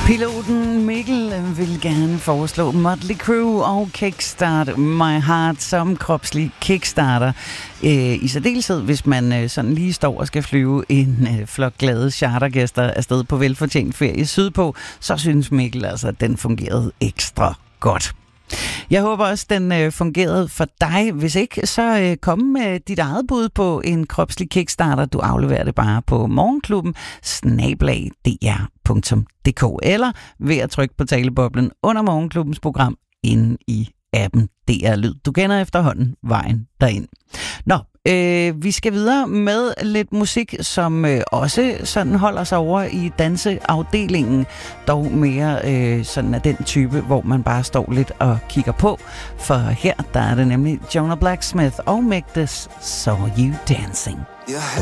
Piloten Mikkel vil gerne foreslå Motley Crue og Kickstart My Heart som kropslig kickstarter. I særdeleshed, hvis man sådan lige står og skal flyve en flok glade chartergæster afsted på velfortjent ferie sydpå, så synes Mikkel altså, at den fungerede ekstra godt. Jeg håber også, den fungerede for dig. Hvis ikke, så kom med dit eget bud på en kropslig kickstarter. Du afleverer det bare på morgenklubben@dr.dk eller ved at trykke på taleboblen under Morgenklubbens program inde i appen DR Lyd. Du kender efterhånden vejen derind. Nå, vi skal videre med lidt musik, som også sådan holder sig over i danseafdelingen. Dog mere sådan af den type, hvor man bare står lidt og kigger på. For her, der er det nemlig Jonah Blacksmith og Make This Saw You Dancing.